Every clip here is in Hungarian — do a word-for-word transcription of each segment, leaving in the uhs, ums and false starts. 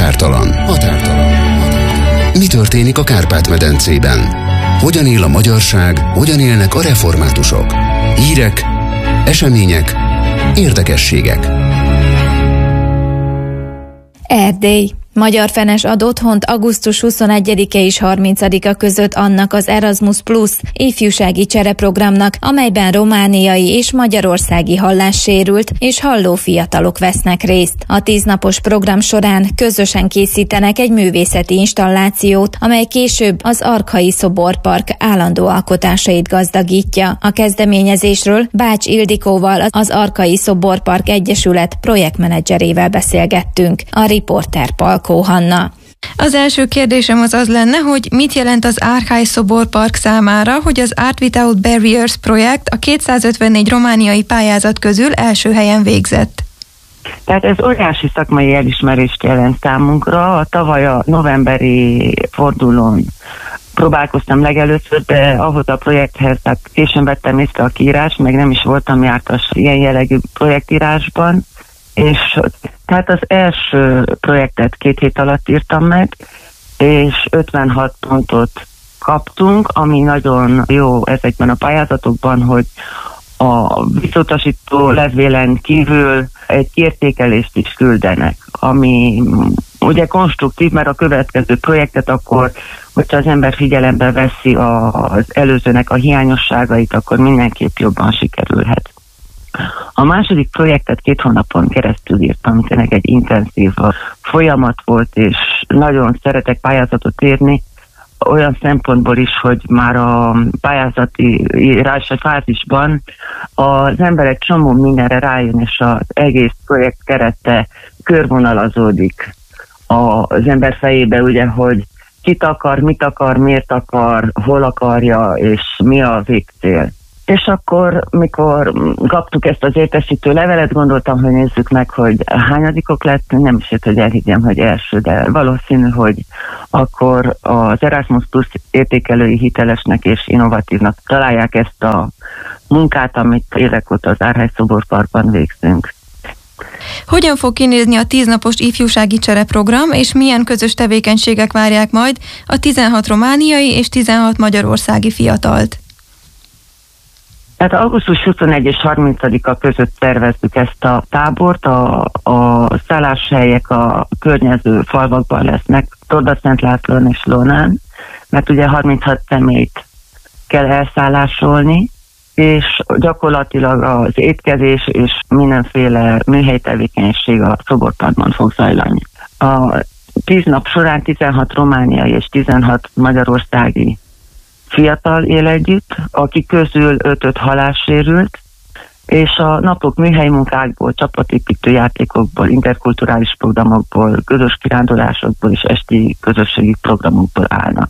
Határtalan. Határtalan. Mi történik a Kárpát-medencében? Hogyan él a magyarság, hogyan élnek a reformátusok? Hírek, események, érdekességek. Erdély. Magyar Fenes ad otthont augusztus huszonegyedike és harmincadika között annak az Erasmus Plus ifjúsági csereprogramnak, amelyben romániai és magyarországi hallássérült és halló fiatalok vesznek részt. A tíznapos program során közösen készítenek egy művészeti installációt, amely később az Arkai Szoborpark állandó alkotásait gazdagítja. A kezdeményezésről Bács Ildikóval, az Arkai Szoborpark Egyesület projektmenedzserével beszélgettünk. A riporter Palkó Hanna. Az első kérdésem az az lenne, hogy mit jelent az Arkai Szoborpark számára, hogy az Art Without Barriers projekt a kétszázötvennégy romániai pályázat közül első helyen végzett. Tehát ez óriási szakmai elismerést jelent számunkra. A tavaly a novemberi fordulón próbálkoztam legelőször, de ahhoz a projekthez, tehát későn vettem észre a kiírást, meg nem is voltam jártas ilyen jellegű projektírásban, és tehát az első projektet két hét alatt írtam meg, és ötvenhat pontot kaptunk, ami nagyon jó ezekben a pályázatokban, hogy a visszautasító levélen kívül egy értékelést is küldenek, ami ugye konstruktív, mert a következő projektet akkor, hogyha az ember figyelembe veszi az előzőnek a hiányosságait, akkor mindenképp jobban sikerülhet. A második projektet két hónapon keresztül írtam, tényleg egy intenzív folyamat volt, és nagyon szeretek pályázatot írni, olyan szempontból is, hogy már a pályázati írási fázisban az ember egy csomó mindenre rájön, és az egész projekt kerete körvonalazódik az ember fejébe, ugye, hogy kit akar, mit akar, miért akar, hol akarja, és mi a végcél. És akkor, mikor kaptuk ezt az értesítő levelet, gondoltam, hogy nézzük meg, hogy hányadikok lettünk, nem is jött, hogy elhiggyem, hogy első, de valószínű, hogy akkor az Erasmus Plus értékelői hitelesnek és innovatívnak találják ezt a munkát, amit évek óta az Arkai Szoborparkban végzünk. Hogyan fog kinézni a tíznapos ifjúsági csereprogram, és milyen közös tevékenységek várják majd a tizenhat romániai és tizenhat magyarországi fiatalt? Tehát augusztus huszonegyedike és harmincadika között terveztük ezt a tábort, a, a szálláshelyek a környező falvakban lesznek, Torda-Szent Lászlón és Lónán, mert ugye harminchat személyt kell elszállásolni, és gyakorlatilag az étkezés és mindenféle műhelyi tevékenység a Szoborparkban fog zajlani. A tíz nap során tizenhat romániai és tizenhat magyarországi fiatal él együtt, akik közül öt-öt hallássérült, és a napok műhelyi munkákból, csapatépítő játékokból, interkulturális programokból, közös kirándulásokból és esti közösségi programokból állnak.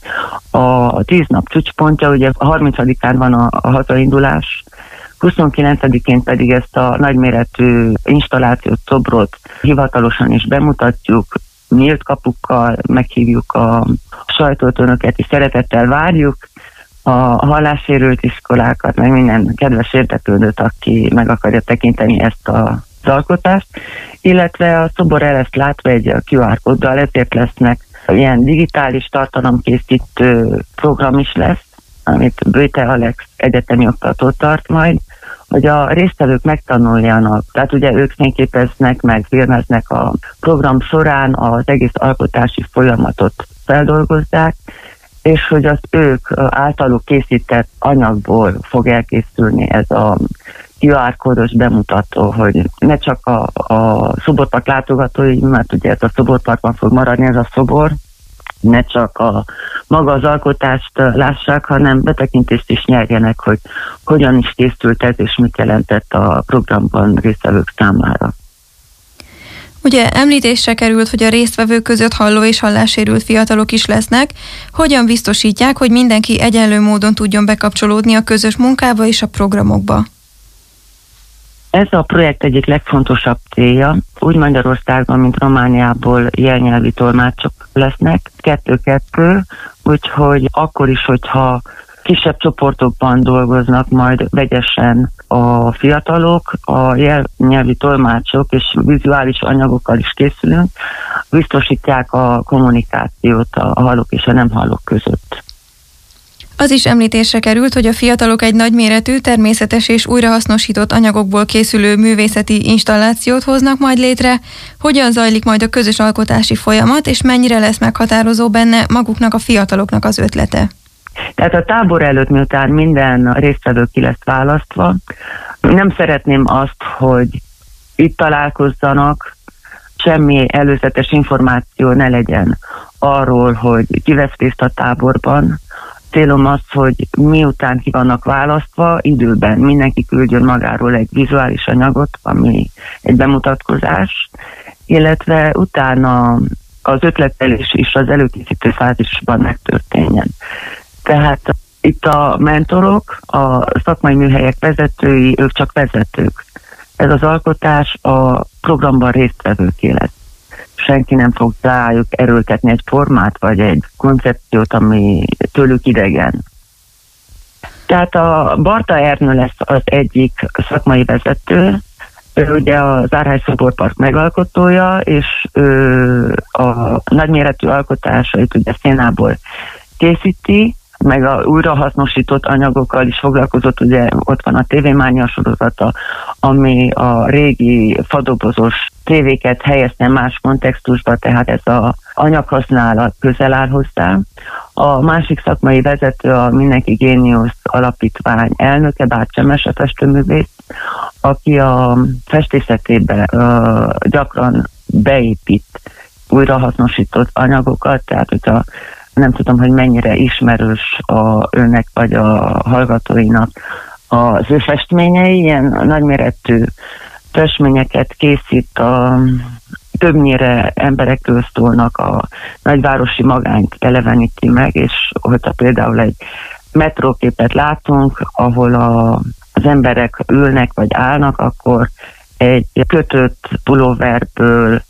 A tíz nap csúcspontja, ugye a harmincadikán van a, a hazaindulás, huszonkilencedikén pedig ezt a nagyméretű installációt, szobrot hivatalosan is bemutatjuk, nyílt kapukkal, meghívjuk a sajtót, önöket is szeretettel várjuk, a hallássérült iskolákat, meg minden kedves érdeklődőt, aki meg akarja tekinteni ezt az alkotást, illetve a szobor el ezt látva egy kú er kóddal, ezért lesznek ilyen digitális tartalomkészítő program is lesz, amit Böjte Alex egyetemi oktató tart majd, hogy a résztvevők megtanuljanak, tehát ugye ők fényképeznek, meg filmeznek a program során, az egész alkotási folyamatot feldolgozzák, és hogy az ők általuk készített anyagból fog elkészülni ez a kú er kódos bemutató, hogy ne csak a, a Szoborpark látogatói, mert ugye ez a Szoborparkban fog maradni ez a szobor, ne csak a maga az alkotást lássák, hanem betekintést is nyerjenek, hogy hogyan is készült ez, és mit jelentett a programban résztvevők számára. Ugye említésre került, hogy a résztvevők között halló és hallássérült fiatalok is lesznek. Hogyan biztosítják, hogy mindenki egyenlő módon tudjon bekapcsolódni a közös munkába és a programokba? Ez a projekt egyik legfontosabb célja. Úgy Magyarországon, mint Romániából jelnyelvi tolmácsok lesznek, kettő-kettő, úgyhogy akkor is, hogyha kisebb csoportokban dolgoznak majd vegyesen a fiatalok, a jelnyelvi tolmácsok és vizuális anyagokkal is készülünk, biztosítják a kommunikációt a hallók és a nem hallók között. Az is említésre került, hogy a fiatalok egy nagyméretű, természetes és újrahasznosított anyagokból készülő művészeti installációt hoznak majd létre. Hogyan zajlik majd a közös alkotási folyamat, és mennyire lesz meghatározó benne maguknak, a fiataloknak az ötlete? Tehát a tábor előtt, miután minden résztvevő ki lesz választva, nem szeretném azt, hogy itt találkozzanak, semmi előzetes információ ne legyen arról, hogy ki vesz részt a táborban. Célom az, hogy miután ki vannak választva, időben mindenki küldjön magáról egy vizuális anyagot, ami egy bemutatkozás, illetve utána az ötletelés is az előkészítő fázisban megtörténjen. Tehát itt a mentorok, a szakmai műhelyek vezetői, ők csak vezetők. Ez az alkotás a programban résztvevőké lesz. Senki nem fog rájuk erőltetni egy formát, vagy egy koncepciót, ami tőlük idegen. Tehát a Barta Ernő lesz az egyik szakmai vezető, ő ugye a Zárhely Szoborpark megalkotója, és ő a nagyméretű alkotásait ugye szénából készíti, meg a újrahasznosított anyagokkal is foglalkozott, ugye ott van a tévémánia sorozata, ami a régi fadobozos tévéket helyezte más kontextusba, tehát ez az anyaghasználat közel áll hozzá. A másik szakmai vezető a Mindenki Géniusz alapítvány elnöke, Bács Emese festőművész, aki a festészetébe uh, gyakran beépít újrahasznosított anyagokat, tehát hogyha nem tudom, hogy mennyire ismerős a önnek vagy a hallgatóinak az ő festményei, ilyen nagyméretű festményeket készít, a, többnyire emberekről szólnak, a nagyvárosi magányt eleveníti meg, és hogyha például egy metróképet látunk, ahol a, az emberek ülnek vagy állnak, akkor egy kötött pulóverből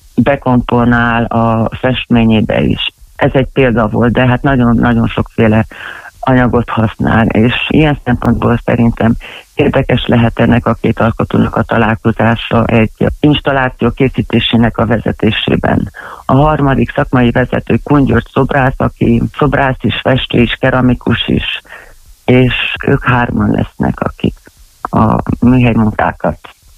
bekomponál a festményébe is. Ez egy példa volt, de hát nagyon-nagyon sokféle anyagot használ, és ilyen szempontból szerintem érdekes lehet ennek a két alkotónak a találkozása egy installáció készítésének a vezetésében. A harmadik szakmai vezető Kun György szobrász, aki szobrász is, festő is, keramikus is, és ők hárman lesznek, akik a műhelymunkákat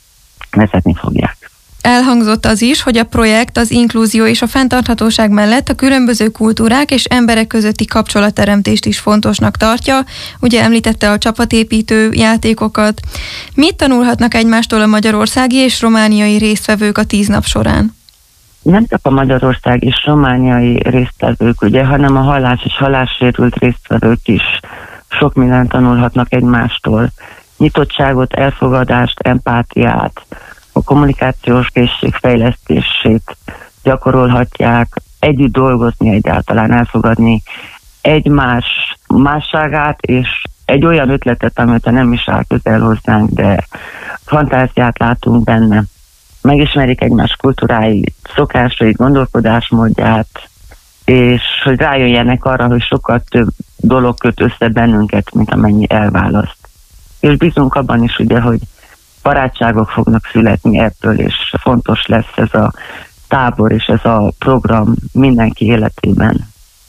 vezetni fogják. Elhangzott az is, hogy a projekt az inkluzió és a fenntarthatóság mellett a különböző kultúrák és emberek közötti kapcsolatteremtést is fontosnak tartja. Ugye említette a csapatépítő játékokat. Mit tanulhatnak egymástól a magyarországi és romániai résztvevők a tíz nap során? Nem csak a magyarországi és romániai résztvevők, ugye, hanem a hallás és hallássérült résztvevők is sok mindent tanulhatnak egymástól. Nyitottságot, elfogadást, empátiát, a kommunikációs készség fejlesztését gyakorolhatják, együtt dolgozni, egyáltalán elfogadni egymás másságát, és egy olyan ötletet, amit nem is áll közel hozzánk, de fantáziát látunk benne. Megismerik egymás kultúrái, szokásait, gondolkodásmódját, és hogy rájöjjenek arra, hogy sokkal több dolog köt össze bennünket, mint amennyi elválaszt. És bízunk abban is, ugye, hogy barátságok fognak születni ebből, és fontos lesz ez a tábor és ez a program mindenki életében.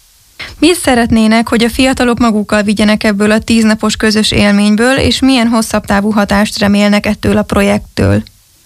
Mit szeretnének, hogy a fiatalok magukkal vigyenek ebből a tíznapos közös élményből, és milyen hosszabb távú hatást remélnek ettől a projekttől?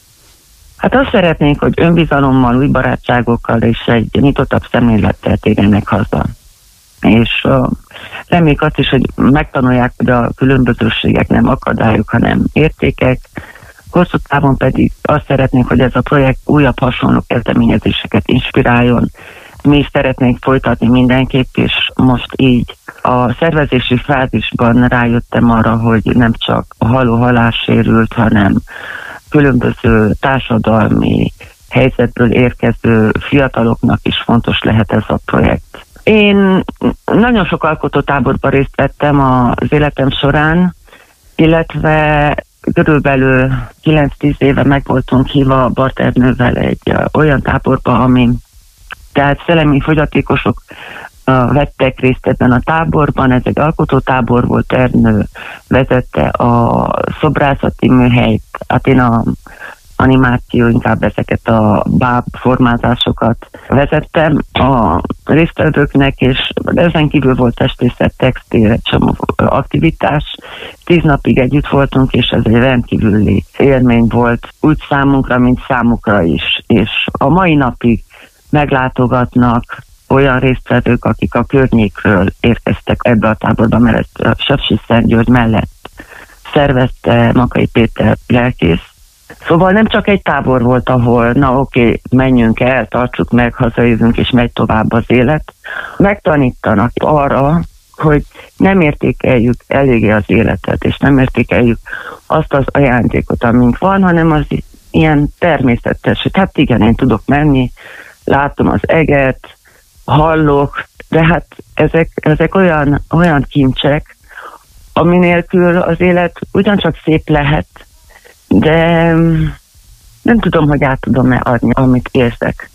Hát azt szeretnénk, hogy önbizalommal, új barátságokkal és egy nyitottabb szemlélettel térjenek haza. És uh, reméljük azt is, hogy megtanulják, hogy a különbözőségek nem akadályok, hanem értékek. Hosszú távon pedig azt szeretnénk, hogy ez a projekt újabb hasonló kezdeményezéseket inspiráljon. Mi is szeretnénk folytatni mindenképp, és most így a szervezési fázisban rájöttem arra, hogy nem csak a halló-hallássérült, hanem különböző társadalmi helyzetből érkező fiataloknak is fontos lehet ez a projekt. Én nagyon sok alkotótáborban részt vettem az életem során, illetve körülbelül kilenc-tíz éve meg voltunk hívva a Barta Ernővel egy olyan táborba, ami tehát szellemi fogyatékosok uh, vettek részt ebben a táborban. Ez egy alkotótábor volt, Ernő vezette a szobrászati műhelyt, hát én a animáció, inkább ezeket a báb formázásokat vezettem a résztvevőknek, és ezen kívül volt testészet, textil, csomó aktivitás. Tíz napig együtt voltunk, és ez egy rendkívüli élmény volt, úgy számunkra, mint számukra is. És a mai napig meglátogatnak olyan résztvevők, akik a környékről érkeztek ebbe a táborba, mert ezt a Sepsiszentgyörgy mellett szervezte Makai Péter lelkész. Szóval nem csak egy tábor volt, ahol na oké, okay, menjünk el, tartsuk meg, hazajövünk, és megy tovább az élet. Megtanítanak arra, hogy nem értékeljük eléggé az életet, és nem értékeljük azt az ajándékot, amink van, hanem az ilyen természetes, hogy hát igen, én tudok menni, látom az eget, hallok, de hát ezek, ezek olyan, olyan kincsek, ami nélkül az élet ugyancsak szép lehet, de nem tudom, hogy át tudom-e adni, amit érzek.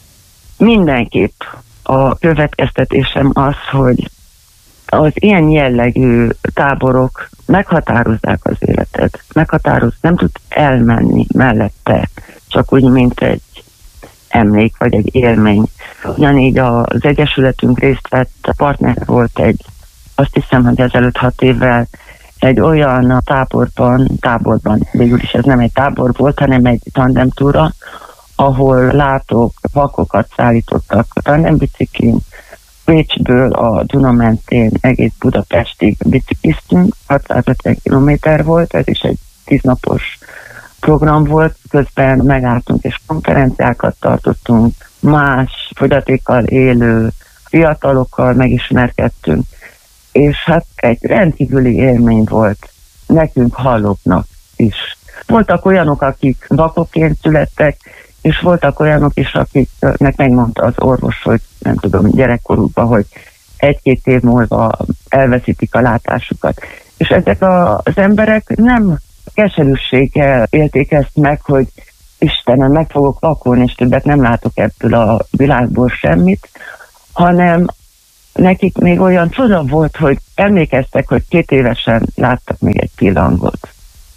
Mindenképp a következtetésem az, hogy az ilyen jellegű táborok meghatározzák az életet, meghatároz, nem tud elmenni mellette, csak úgy, mint egy emlék, vagy egy élmény. Ugyanígy az Egyesületünk részt vett, partner volt egy, azt hiszem, hogy ezelőtt hat évvel egy olyan táborban, táborban, végül is ez nem egy tábor volt, hanem egy tandemtúra, ahol látók, vakokat szállítottak tandembiciklin, Pécsből a Duna mentén egész Budapestig bicikliztünk, hatszázötven kilométer volt, ez is egy tíznapos program volt, közben megálltunk és konferenciákat tartottunk, más fogyatékkal élő fiatalokkal megismerkedtünk, és hát egy rendkívüli élmény volt nekünk hallóknak is. Voltak olyanok, akik vakokként születtek, és voltak olyanok is, akiknek megmondta az orvos, hogy nem tudom, gyerekkorukban, hogy egy-két év múlva elveszítik a látásukat. És ezek a, az emberek nem keserűséggel élték ezt meg, hogy Istenem, meg fogok vakulni, és többet nem látok ebből a világból semmit, hanem nekik még olyan csoda volt, hogy emlékeztek, hogy két évesen láttak még egy pillangot.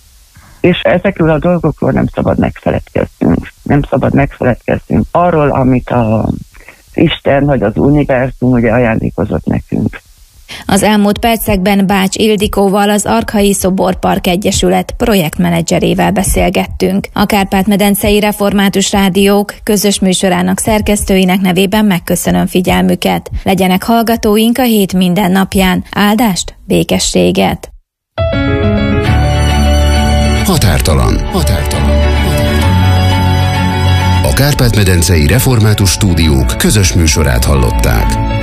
És ezekről a dolgokról nem szabad megfeledkeznünk. Nem szabad megfeledkeznünk arról, amit a Isten vagy az univerzum ugye ajándékozott nekünk. Az elmúlt percekben Bács Ildikóval, az Arkhai Szoborpark Egyesület projektmenedzserével beszélgettünk. A Kárpát-medencei Református Rádiók közös műsorának szerkesztőinek nevében megköszönöm figyelmüket. Legyenek hallgatóink a hét minden napján. Áldást, békességet! Határtalan. Határtalan. A Kárpát-medencei Református Stúdiók közös műsorát hallották.